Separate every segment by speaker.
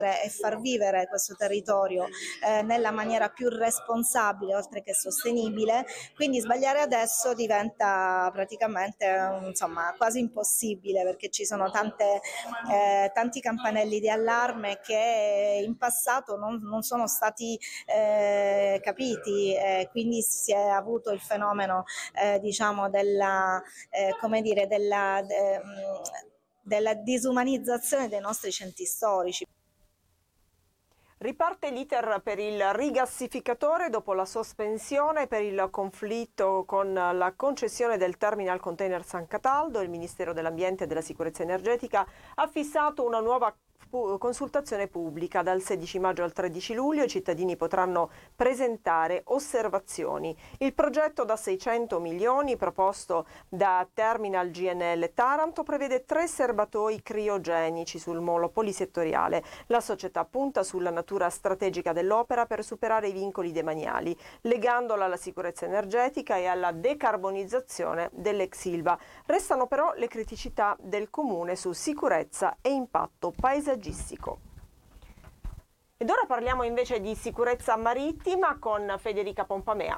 Speaker 1: e far vivere questo territorio nella maniera più responsabile oltre che sostenibile, quindi sbagliare adesso diventa praticamente quasi impossibile, perché ci sono tanti campanelli di allarme che in passato non sono stati capiti, quindi si è avuto il fenomeno della disumanizzazione dei nostri centri storici.
Speaker 2: Riparte l'iter per il rigassificatore dopo la sospensione per il conflitto con la concessione del terminal container San Cataldo. Il Ministero dell'Ambiente e della Sicurezza Energetica ha fissato una nuova consultazione pubblica. Dal 16 maggio al 13 luglio i cittadini potranno presentare osservazioni. Il progetto da 600 milioni proposto da Terminal GNL Taranto prevede 3 serbatoi criogenici sul molo polisettoriale. La società punta sulla natura strategica dell'opera per superare i vincoli demaniali, legandola alla sicurezza energetica e alla decarbonizzazione dell'ex Ilva. Restano però le criticità del Comune su sicurezza e impatto paesaggistico. Ed ora parliamo invece di sicurezza marittima con Federica Pompamea.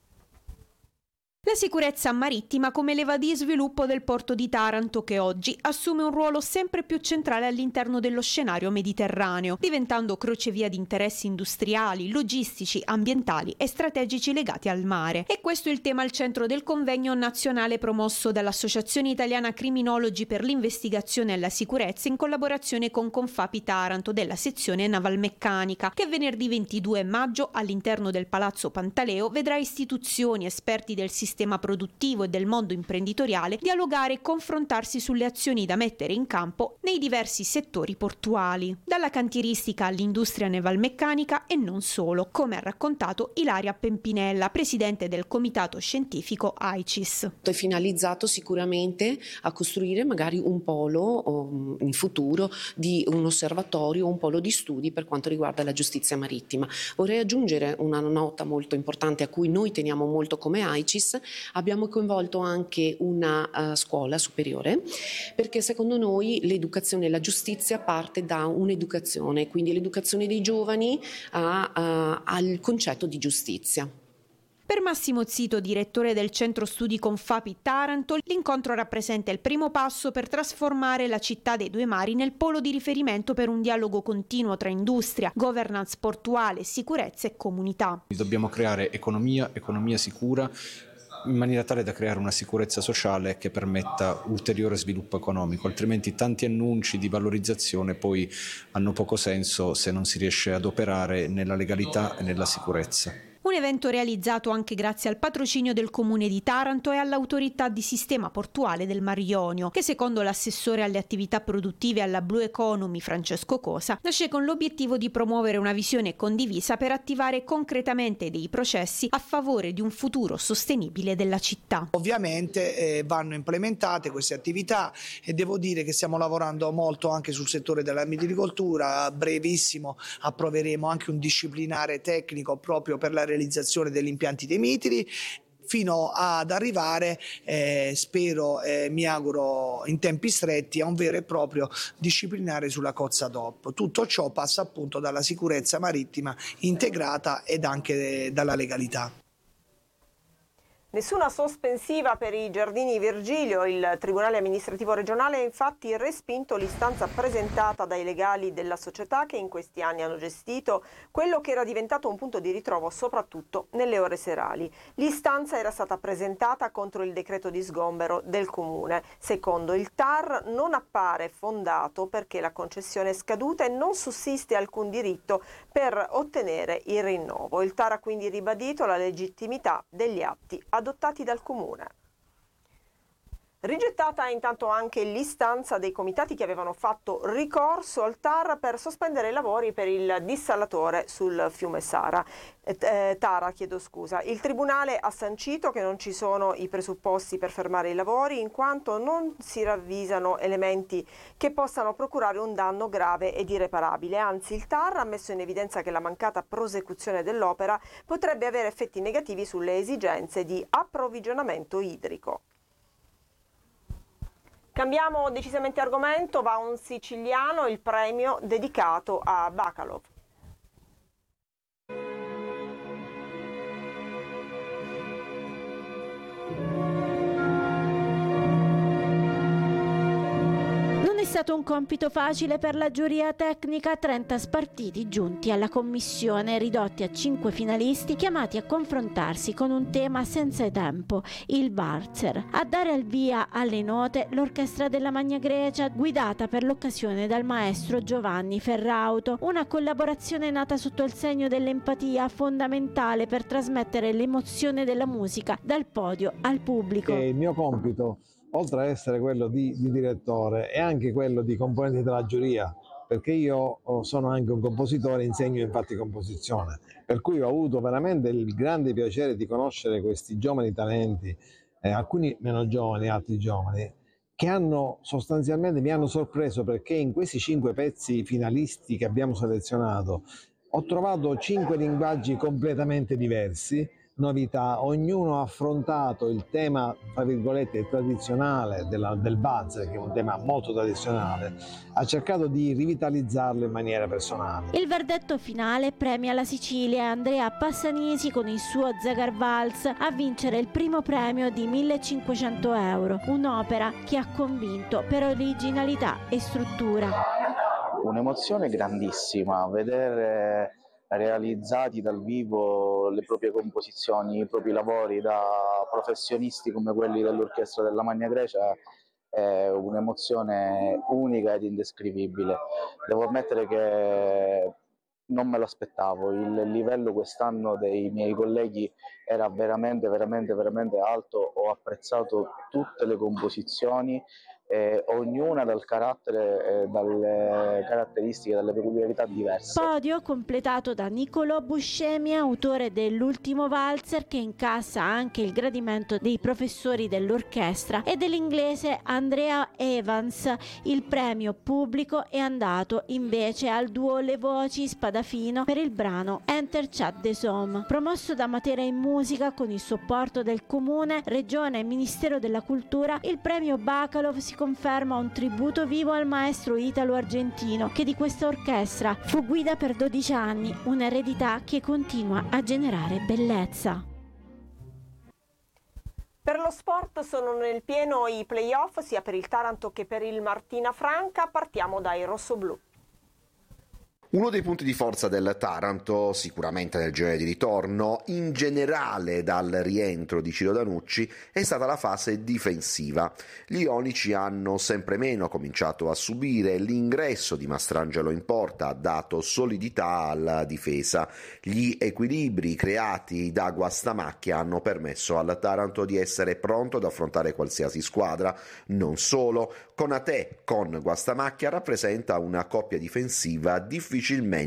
Speaker 3: La sicurezza marittima come leva di sviluppo del porto di Taranto, che oggi assume un ruolo sempre più centrale all'interno dello scenario mediterraneo, diventando crocevia di interessi industriali, logistici, ambientali e strategici legati al mare. E questo è il tema al centro del convegno nazionale promosso dall'Associazione Italiana Criminologi per l'investigazione e la sicurezza in collaborazione con Confapi Taranto della sezione navalmeccanica, che venerdì 22 maggio all'interno del Palazzo Pantaleo vedrà istituzioni, esperti del sistema produttivo e del mondo imprenditoriale dialogare e confrontarsi sulle azioni da mettere in campo nei diversi settori portuali, dalla cantieristica all'industria navalmeccanica e non solo, come ha raccontato Ilaria Pempinella, presidente del comitato scientifico AICIS.
Speaker 4: È finalizzato sicuramente a costruire magari un polo in futuro di un osservatorio, un polo di studi per quanto riguarda la giustizia marittima. Vorrei aggiungere una nota molto importante a cui noi teniamo molto come AICIS. Abbiamo coinvolto anche una scuola superiore, perché secondo noi l'educazione e la giustizia parte da un'educazione, quindi l'educazione dei giovani al concetto di giustizia.
Speaker 3: Per Massimo Zito, direttore del Centro Studi Confapi Taranto, l'incontro rappresenta il primo passo per trasformare la città dei due mari nel polo di riferimento per un dialogo continuo tra industria, governance portuale, sicurezza e comunità.
Speaker 5: Dobbiamo creare economia sicura, in maniera tale da creare una sicurezza sociale che permetta ulteriore sviluppo economico, altrimenti tanti annunci di valorizzazione poi hanno poco senso se non si riesce ad operare nella legalità e nella sicurezza.
Speaker 3: Un evento realizzato anche grazie al patrocinio del Comune di Taranto e all'autorità di sistema portuale del Mar Ionio, che secondo l'assessore alle attività produttive alla Blue Economy Francesco Cosa nasce con l'obiettivo di promuovere una visione condivisa per attivare concretamente dei processi a favore di un futuro sostenibile della città.
Speaker 6: Ovviamente vanno implementate queste attività e devo dire che stiamo lavorando molto anche sul settore della mitilicoltura. A brevissimo approveremo anche un disciplinare tecnico proprio per la realizzazione degli impianti dei mitili, fino ad arrivare, spero e mi auguro in tempi stretti, a un vero e proprio disciplinare sulla cozza DOP. Tutto ciò passa appunto dalla sicurezza marittima integrata ed anche dalla legalità.
Speaker 2: Nessuna sospensiva per i giardini Virgilio. Il Tribunale amministrativo regionale ha infatti respinto l'istanza presentata dai legali della società che in questi anni hanno gestito quello che era diventato un punto di ritrovo soprattutto nelle ore serali. L'istanza era stata presentata contro il decreto di sgombero del Comune. Secondo il TAR non appare fondato perché la concessione è scaduta e non sussiste alcun diritto per ottenere il rinnovo. Il TAR ha quindi ribadito la legittimità degli atti adottati dal Comune. Rigettata intanto anche l'istanza dei comitati che avevano fatto ricorso al TAR per sospendere i lavori per il dissalatore sul fiume Tara. Il Tribunale ha sancito che non ci sono i presupposti per fermare i lavori in quanto non si ravvisano elementi che possano procurare un danno grave ed irreparabile. Anzi, il TAR ha messo in evidenza che la mancata prosecuzione dell'opera potrebbe avere effetti negativi sulle esigenze di approvvigionamento idrico. Cambiamo decisamente argomento, va un siciliano il premio dedicato a Bacalov.
Speaker 7: È stato un compito facile per la giuria tecnica, 30 spartiti giunti alla commissione, ridotti a 5 finalisti chiamati a confrontarsi con un tema senza tempo, il valzer. A dare il via alle note l'orchestra della Magna Grecia, guidata per l'occasione dal maestro Giovanni Ferrauto, una collaborazione nata sotto il segno dell'empatia, fondamentale per trasmettere l'emozione della musica dal podio al pubblico.
Speaker 8: Il mio compito, oltre a essere quello di direttore, è anche quello di componente della giuria, perché io sono anche un compositore, insegno infatti composizione, per cui ho avuto veramente il grande piacere di conoscere questi giovani talenti, alcuni meno giovani, altri giovani, che sostanzialmente mi hanno sorpreso, perché in questi 5 pezzi finalisti che abbiamo selezionato ho trovato 5 linguaggi completamente diversi, novità. Ognuno ha affrontato il tema, tra virgolette, tradizionale del valzer, che è un tema molto tradizionale, ha cercato di rivitalizzarlo in maniera personale.
Speaker 7: Il verdetto finale premia la Sicilia e Andrea Passanisi con il suo Zagar Vals a vincere il primo premio di 1.500 euro, un'opera che ha convinto per originalità e struttura.
Speaker 9: Un'emozione grandissima, vedere realizzati dal vivo le proprie composizioni, i propri lavori da professionisti come quelli dell'orchestra della Magna Grecia è un'emozione unica ed indescrivibile. Devo ammettere che non me lo aspettavo, il livello quest'anno dei miei colleghi era veramente alto, ho apprezzato tutte le composizioni, ognuna dal carattere, dalle caratteristiche, dalle peculiarità diverse.
Speaker 7: Podio completato da Niccolò Buscemi, autore dell'ultimo valzer, che incassa anche il gradimento dei professori dell'orchestra, e dell'inglese Andrea Evans. Il premio pubblico è andato invece al duo Le Voci Spadafino per il brano Enter Chat de Somme, promosso da Matera in Musica con il supporto del Comune, Regione e Ministero della Cultura. Il premio Bacalov si conferma un tributo vivo al maestro italo-argentino, che di questa orchestra fu guida per 12 anni, un'eredità che continua a generare bellezza.
Speaker 2: Per lo sport sono nel pieno i play-off sia per il Taranto che per il Martina Franca. Partiamo dai rossoblù.
Speaker 10: Uno dei punti di forza del Taranto, sicuramente nel girone di ritorno, in generale dal rientro di Ciro Danucci, è stata la fase difensiva. Gli ionici hanno sempre meno cominciato a subire, l'ingresso di Mastrangelo in porta ha dato solidità alla difesa. Gli equilibri creati da Guastamacchia hanno permesso al Taranto di essere pronto ad affrontare qualsiasi squadra. Non solo, Konate con Guastamacchia rappresenta una coppia difensiva difficilmente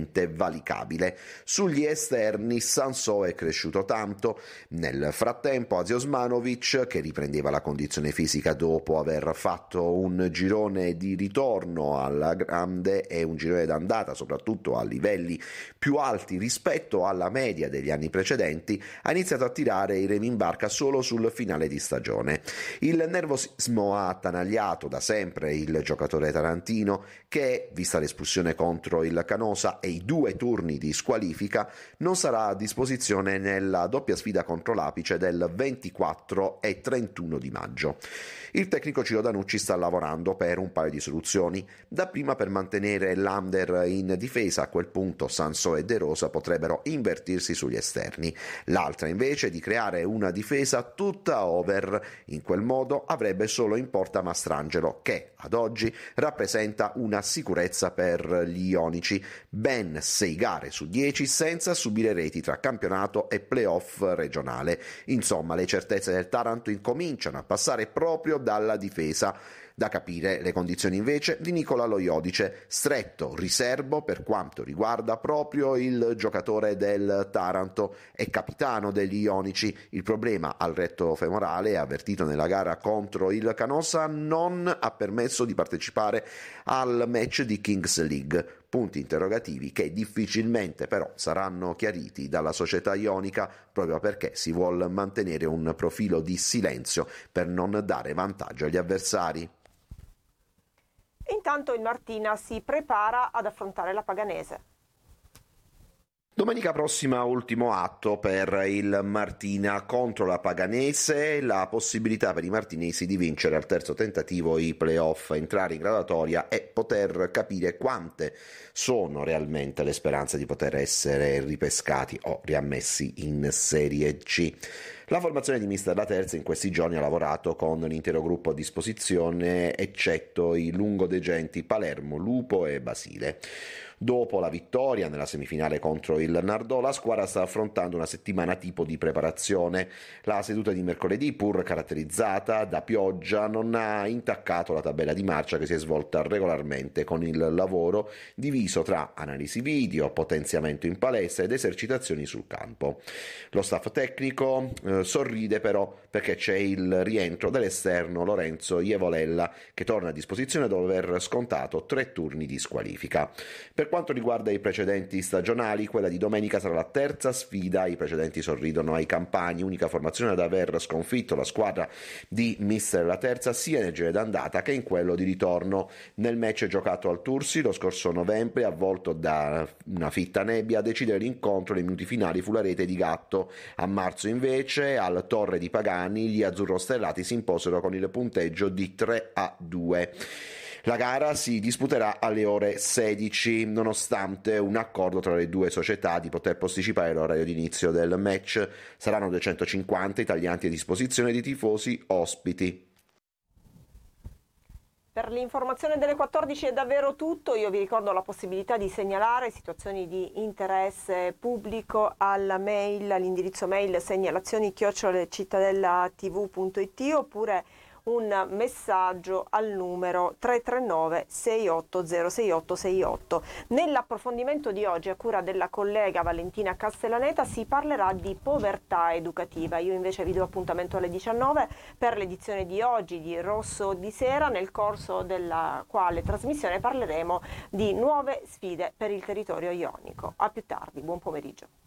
Speaker 10: valicabile. Sugli esterni Sansò è cresciuto tanto. Nel frattempo Azio Osmanovic, che riprendeva la condizione fisica dopo aver fatto un girone di ritorno alla grande e un girone d'andata soprattutto a livelli più alti rispetto alla media degli anni precedenti, ha iniziato a tirare i remi in barca solo sul finale di stagione. Il nervosismo ha attanagliato da sempre il giocatore tarantino, che, vista l'espulsione contro il Canosa e i 2 turni di squalifica, non sarà a disposizione nella doppia sfida contro l'Apice del 24 e 31 di maggio. Il tecnico Ciro Danucci sta lavorando per un paio di soluzioni. Dapprima per mantenere l'under in difesa, a quel punto Sansò e De Rosa potrebbero invertirsi sugli esterni. L'altra invece di creare una difesa tutta over. In quel modo avrebbe solo in porta Mastrangelo, che ad oggi rappresenta una sicurezza per gli ionici. Ben 6 gare su 10 senza subire reti tra campionato e playoff regionale. Insomma, le certezze del Taranto incominciano a passare proprio dalla difesa. Da capire le condizioni invece di Nicola Loiodice, stretto riservo per quanto riguarda proprio il giocatore del Taranto e capitano degli ionici. Il problema al retto femorale, avvertito nella gara contro il Canosa, non ha permesso di partecipare al match di Kings League. Punti interrogativi che difficilmente però saranno chiariti dalla società ionica, proprio perché si vuol mantenere un profilo di silenzio per non dare vantaggio agli avversari.
Speaker 2: E intanto il Martina si prepara ad affrontare la Paganese.
Speaker 10: Domenica prossima ultimo atto per il Martina contro la Paganese, la possibilità per i martinesi di vincere al terzo tentativo i play-off, entrare in graduatoria e poter capire quante sono realmente le speranze di poter essere ripescati o riammessi in Serie C. La formazione di mister La Terza in questi giorni ha lavorato con l'intero gruppo a disposizione, eccetto i lungodegenti Palermo, Lupo e Basile. Dopo la vittoria nella semifinale contro il Nardò, la squadra sta affrontando una settimana tipo di preparazione. La seduta di mercoledì, pur caratterizzata da pioggia, non ha intaccato la tabella di marcia che si è svolta regolarmente con il lavoro diviso tra analisi video, potenziamento in palestra ed esercitazioni sul campo. Lo staff tecnico sorride però perché c'è il rientro dell'esterno Lorenzo Ievolella che torna a disposizione dopo aver scontato 3 turni di squalifica. Per quanto riguarda i precedenti stagionali, quella di domenica sarà la terza sfida. I precedenti sorridono ai Campani, unica formazione ad aver sconfitto la squadra di mister La Terza sia nel girone d'andata che in quello di ritorno. Nel match giocato al Tursi lo scorso novembre, avvolto da una fitta nebbia, a decidere l'incontro nei minuti finali fu la rete di Gatto. A marzo invece al Torre di Pagani gli azzurrostellati si imposero con il punteggio di 3-2. La gara si disputerà alle ore 16, nonostante un accordo tra le due società di poter posticipare l'orario di inizio del match. Saranno 250 italiani a disposizione di tifosi ospiti.
Speaker 2: Per l'informazione delle 14 è davvero tutto. Io vi ricordo la possibilità di segnalare situazioni di interesse pubblico alla mail, all'indirizzo mail segnalazioni@cittadellatv.it oppure un messaggio al numero 339 680 6868. Nell'approfondimento di oggi, a cura della collega Valentina Castellaneta, si parlerà di povertà educativa. Io invece vi do appuntamento alle 19 per l'edizione di oggi di Rosso di Sera, nel corso della quale trasmissione parleremo di nuove sfide per il territorio ionico. A più tardi, buon pomeriggio.